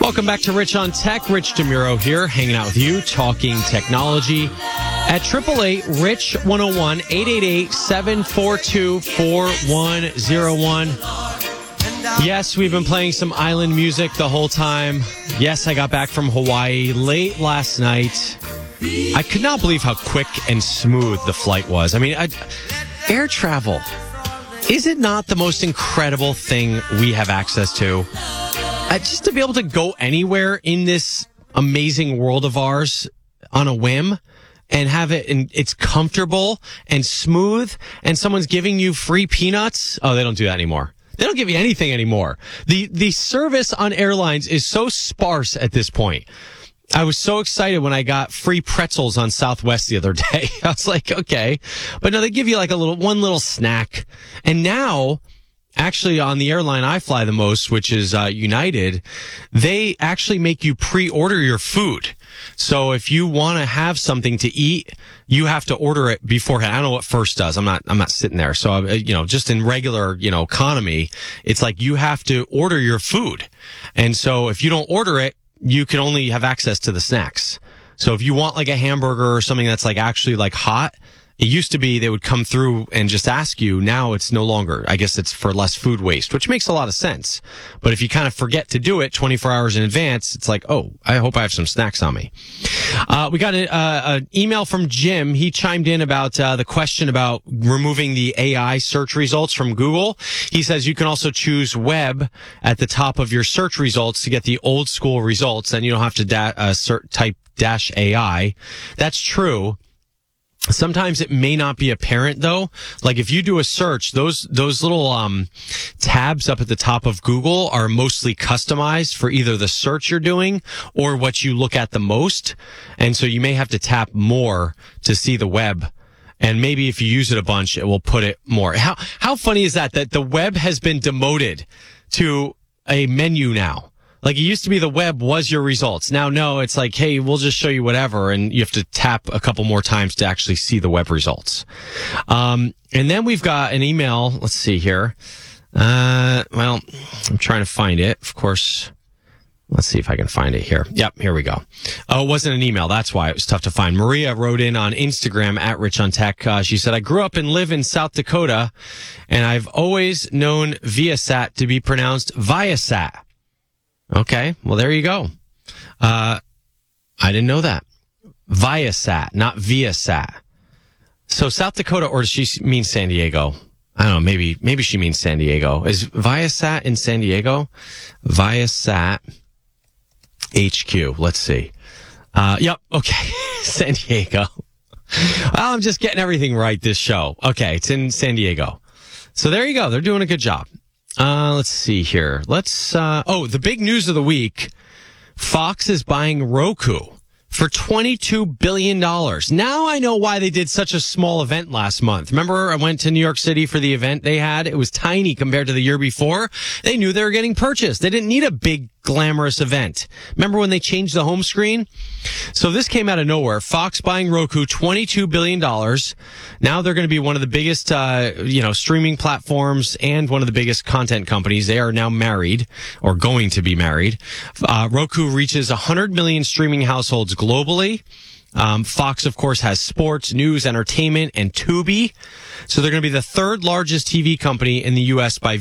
Welcome back to Rich on Tech. Rich DeMuro here, hanging out with you, talking technology at 888-RICH-101, 888-742-4101. Yes, we've been playing some island music the whole time. Yes, I got back from Hawaii late last night. I could not believe how quick and smooth the flight was. I mean, air travel, is it not the most incredible thing we have access to? Just to be able to go anywhere in this amazing world of ours on a whim and have it, and it's comfortable and smooth, and someone's giving you free peanuts. Oh, they don't do that anymore. They don't give you anything anymore. The service on airlines is so sparse at this point. I was so excited when I got free pretzels on Southwest the other day. I was like, okay. But no, they give you like one little snack. And now, actually, on the airline I fly the most, which is United, they actually make you pre-order your food. So if you want to have something to eat, you have to order it beforehand. I don't know what First does. I'm not sitting there. So, just in regular, economy, it's like you have to order your food. And so if you don't order it, you can only have access to the snacks. So if you want like a hamburger or something that's like actually like hot, it used to be they would come through and just ask you. Now it's no longer. I guess it's for less food waste, which makes a lot of sense. But if you kind of forget to do it 24 hours in advance, it's like, oh, I hope I have some snacks on me. We got an email from Jim. He chimed in about the question about removing the AI search results from Google. He says you can also choose web at the top of your search results to get the old school results, and you don't have to type -AI. That's true. Sometimes it may not be apparent though. Like if you do a search, those little tabs up at the top of Google are mostly customized for either the search you're doing or what you look at the most. And so you may have to tap more to see the web. And maybe if you use it a bunch, it will put it more. How funny is that the web has been demoted to a menu now? Like it used to be the web was your results. Now, no, it's like, hey, we'll just show you whatever. And you have to tap a couple more times to actually see the web results. And then we've got an email. Let's see here. Well, I'm trying to find it. Of course. Let's see if I can find it here. Yep, here we go. Oh, it wasn't an email. That's why it was tough to find. Maria wrote in on Instagram at Rich on Tech. She said, I grew up and live in South Dakota, and I've always known Viasat to be pronounced Viasat. Okay, well, there you go. I didn't know that. Viasat, not Viasat. So South Dakota, or does she mean San Diego? I don't know, maybe she means San Diego. Is Viasat in San Diego? Viasat HQ, let's see. Yep, okay, San Diego. Well, I'm just getting everything right this show. Okay, it's in San Diego. So there you go, they're doing a good job. Let's see here. The big news of the week. Fox is buying Roku for $22 billion. Now I know why they did such a small event last month. Remember, I went to New York City for the event they had. It was tiny compared to the year before. They knew they were getting purchased. They didn't need a big, glamorous event. Remember when they changed the home screen? So this came out of nowhere. Fox buying Roku, $22 billion. Now they're going to be one of the biggest, streaming platforms and one of the biggest content companies. They are now married or going to be married. Roku reaches 100 million streaming households globally. Fox, of course, has sports, news, entertainment, and Tubi. So they're going to be the third largest TV company in the U.S. by